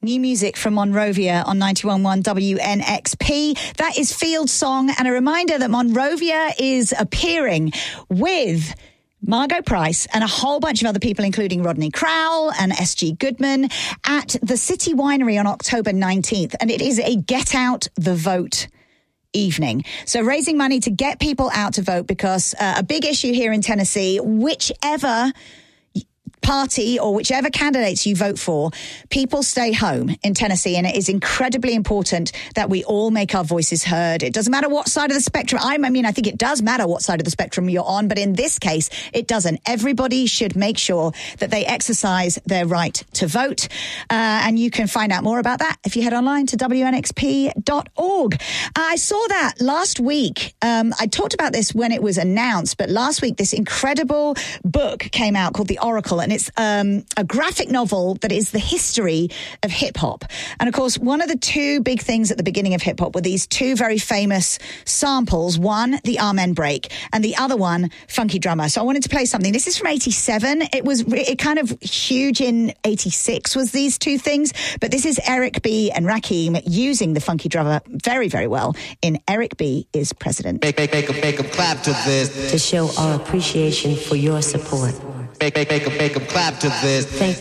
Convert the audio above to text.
New music from Monrovia on 91.1 WNXP. That is Field Song, and a reminder that Monrovia is appearing with Margot Price and a whole bunch of other people, including Rodney Crowell and S.G. Goodman, at the City Winery on October 19th. And it is a Get Out the Vote evening. So raising money to get people out to vote, because a big issue here in Tennessee, whichever party or whichever candidates you vote for, people stay home in Tennessee, and it is incredibly important that we all make our voices heard. It doesn't matter what side of the spectrum. I think it does matter what side of the spectrum you're on, but in this case, it doesn't. Everybody should make sure that they exercise their right to vote, and you can find out more about that if you head online to wnxp.org. I saw that last week. I talked about this when it was announced, but last week this incredible book came out called The Oracle, and it's a graphic novel that is the history of hip-hop. And, of course, one of the two big things at the beginning of hip-hop were these two very famous samples. One, the Amen break, and the other one, Funky Drummer. So I wanted to play something. This is from 87. It kind of huge in 86 was these two things. But this is Eric B. and Rakim using the Funky Drummer very, very well in Eric B. is President. Make 'em clap to this. To show our appreciation for your support. Make 'em clap to this. Thank